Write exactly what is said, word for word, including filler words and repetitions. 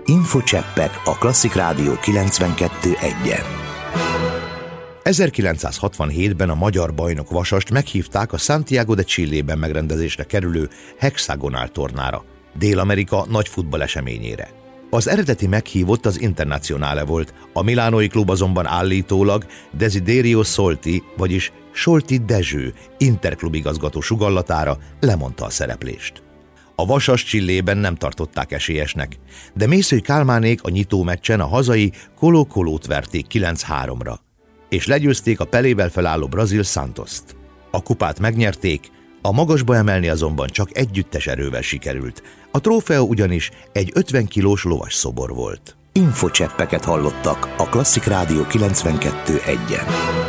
Infocseppek a Klasszik Rádió kilencvenkettő egyen. ezerkilencszázhatvanhétben a magyar bajnok Vasast meghívták a Santiago de Chilében megrendezésre kerülő Hexagonál tornára, Dél-Amerika nagy futballeseményére. Az eredeti meghívott az Internazionale volt, a milánói klub azonban állítólag Desiderio Solti, vagyis Solti Dezső Interklub igazgató sugallatára lemondta a szereplést. A Vasas Chilében nem tartották esélyesnek, de Mészöly Kálmánék a nyitó meccsen a hazai Colo-Colót verték kilenc háromra, és legyőzték a Pelével felálló brazil Santost. A kupát megnyerték, a magasba emelni azonban csak együttes erővel sikerült, a trófea ugyanis egy ötven kilós lovas szobor volt. Infocseppeket hallottak a Klasszik Rádió kilencvenkettő egyen.